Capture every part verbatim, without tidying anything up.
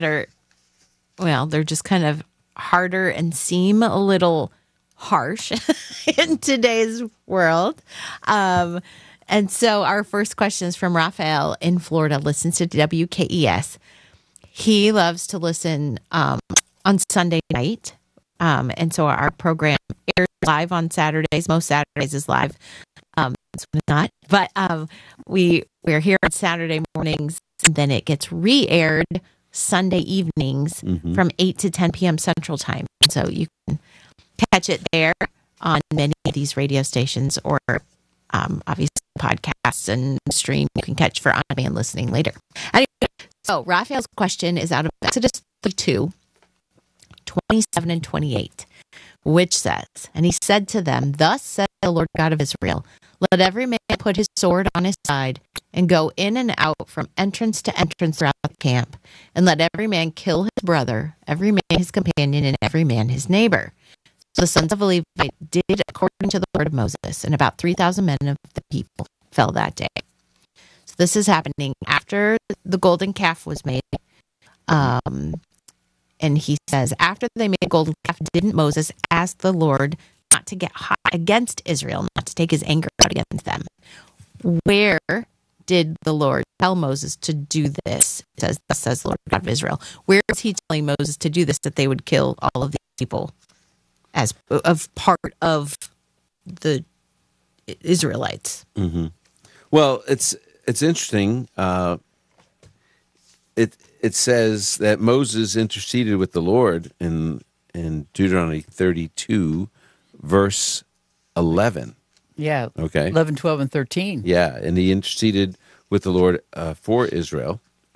are, well, they're just kind of harder and seem a little harsh in today's world. Um, and so our first question is from Raphael in Florida, listens to W K E S. He loves to listen um, on Sunday night. Um, and so our program airs live on Saturdays. Most Saturdays is live. Um, it's not, but um, we we're here on Saturday mornings, and then it gets re-aired Sunday evenings mm-hmm. from eight to ten p.m. Central Time. So you can catch it there on many of these radio stations, or um, obviously podcasts and stream you can catch for on-demand listening later. Anyway, so Raphael's question is out of Exodus thirty-two, twenty-seven and twenty-eight, which says, "And he said to them, Thus said the Lord God of Israel, let every man put his sword on his side and go in and out from entrance to entrance throughout the camp, and let every man kill his brother, every man his companion, and every man his neighbor." So the sons of Levi did according to the word of Moses, and about three thousand men of the people fell that day. So this is happening after the golden calf was made. Um, and he says, after they made a golden calf, didn't Moses ask the Lord not to get hot against Israel, not to take his anger out against them? Where did the Lord tell Moses to do this? It says, thus says the Lord God of Israel. Where is he telling Moses to do this, that they would kill all of these people as of part of the Israelites? Mm-hmm. Well, it's it's interesting. Uh, it it says that Moses interceded with the Lord in in Deuteronomy thirty-two, verse eleven. Yeah. Okay. eleven, twelve, and thirteen. Yeah, and he interceded with the Lord uh, for Israel.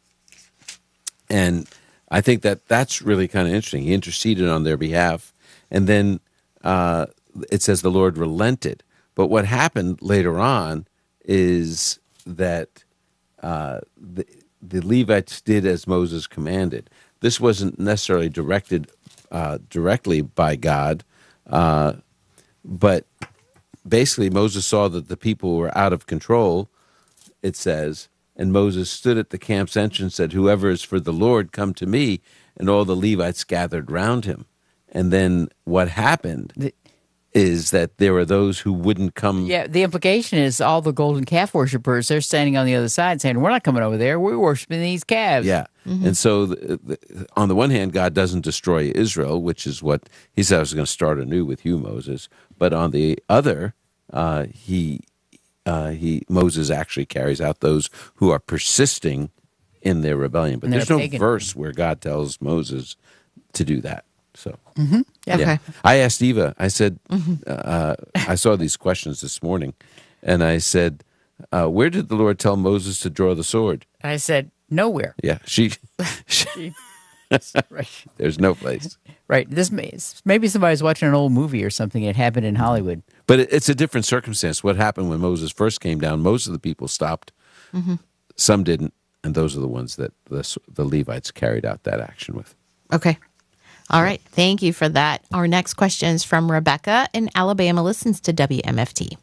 And I think that that's really kind of interesting. He interceded on their behalf. And then uh, it says the Lord relented. But what happened later on is that uh, the, the Levites did as Moses commanded. This wasn't necessarily directed uh, directly by God, uh, but basically Moses saw that the people were out of control, it says, and Moses stood at the camp's entrance and said, "Whoever is for the Lord, come to me." And all the Levites gathered round him. And then what happened the, is that there were those who wouldn't come. Yeah, the implication is all the golden calf worshipers, they're standing on the other side saying, we're not coming over there, we're worshiping these calves. Yeah, mm-hmm. And so the, the, on the one hand, God doesn't destroy Israel, which is what he said, I was going to start anew with you, Moses. But on the other, uh, he, uh, he Moses actually carries out those who are persisting in their rebellion. But there's no pagan. verse where God tells Moses to do that. So, mm-hmm. yeah. Okay. I asked Eva, I said, mm-hmm. uh, I saw these questions this morning, and I said, uh, where did the Lord tell Moses to draw the sword? I said, nowhere. Yeah, she, she right. There's no place. Right. This may, maybe somebody's watching an old movie or something. It happened in Hollywood. But it, it's a different circumstance. What happened when Moses first came down, most of the people stopped. Mm-hmm. Some didn't, and those are the ones that the, the Levites carried out that action with. Okay. All right. Thank you for that. Our next question is from Rebecca in Alabama, listens to W M F T.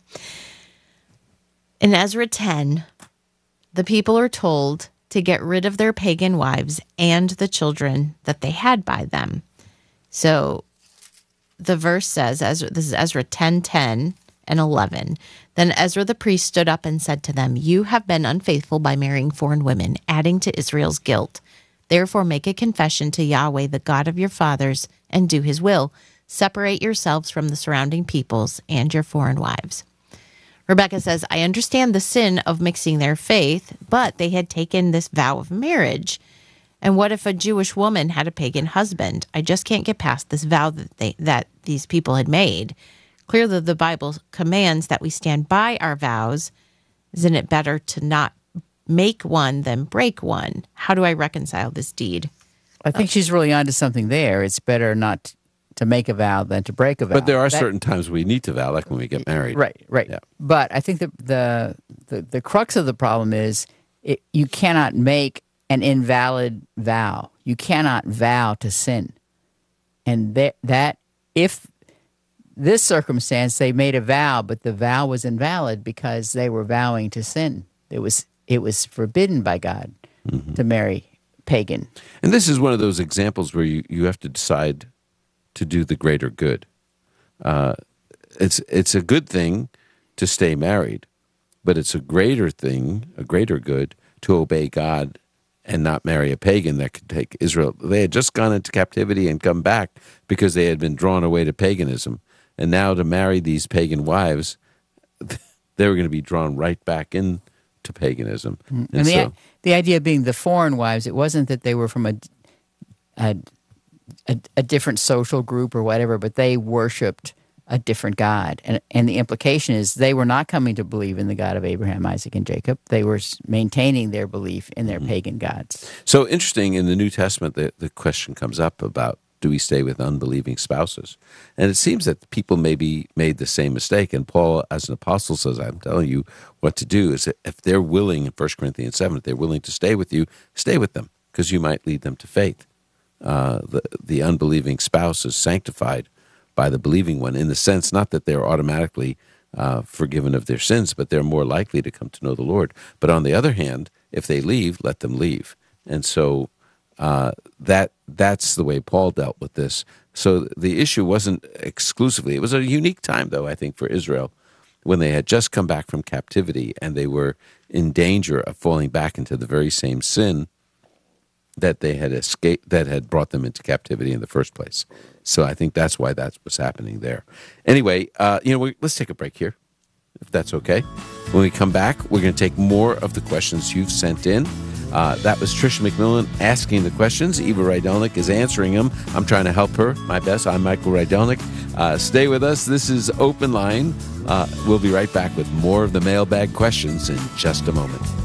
In Ezra ten, the people are told to get rid of their pagan wives and the children that they had by them. So the verse says, Ezra, this is Ezra ten, ten and eleven. Then Ezra the priest stood up and said to them, "You have been unfaithful by marrying foreign women, adding to Israel's guilt. Therefore make a confession to Yahweh, the God of your fathers, and do his will. Separate yourselves from the surrounding peoples and your foreign wives." Rebecca says, "I understand the sin of mixing their faith, but they had taken this vow of marriage. And what if a Jewish woman had a pagan husband? I just can't get past this vow that they that these people had made. Clearly the Bible commands that we stand by our vows. Isn't it better to not make one than break one? How do I reconcile this deed?" I think she's really onto something there. It's better not to make a vow than to break a vow. But there are that, certain times we need to vow, like when we get married. Right, right. Yeah. But I think the, the the the crux of the problem is it, you cannot make an invalid vow. You cannot vow to sin. And that, that if this circumstance, they made a vow, but the vow was invalid because they were vowing to sin. It was it was forbidden by God mm-hmm. to marry pagan. And this is one of those examples where you, you have to decide to do the greater good. Uh, it's it's a good thing to stay married, but it's a greater thing, a greater good, to obey God and not marry a pagan that could take Israel. They had just gone into captivity and come back because they had been drawn away to paganism. And now to marry these pagan wives, they were going to be drawn right back into paganism. And, and the, so, the idea being the foreign wives, it wasn't that they were from a, a, a, a different social group or whatever, but they worshipped a different God. And, and the implication is they were not coming to believe in the God of Abraham, Isaac, and Jacob. They were maintaining their belief in their mm-hmm. pagan gods. So interesting, in the New Testament, the, the question comes up about, do we stay with unbelieving spouses? And it seems that people maybe made the same mistake. And Paul, as an apostle, says, I'm telling you what to do. Is that if they're willing, in First Corinthians seven, if they're willing to stay with you, stay with them, because you might lead them to faith. Uh, the, the unbelieving spouse is sanctified by the believing one, in the sense not that they're automatically uh, forgiven of their sins, but they're more likely to come to know the Lord. But on the other hand, if they leave, let them leave. And so uh, that that's the way Paul dealt with this. So the issue wasn't exclusively, it was a unique time, though, I think, for Israel, when they had just come back from captivity and they were in danger of falling back into the very same sin that they had escaped, that had brought them into captivity in the first place. So I think that's why that's what's happening there. Anyway, uh, you know, we, let's take a break here, if that's okay. When we come back, we're going to take more of the questions you've sent in. Uh, that was Tricia McMillan asking the questions. Eva Rydelnik is answering them. I'm trying to help her my best. I'm Michael Rydelnik. Uh, stay with us. This is Open Line. Uh, we'll be right back with more of the mailbag questions in just a moment.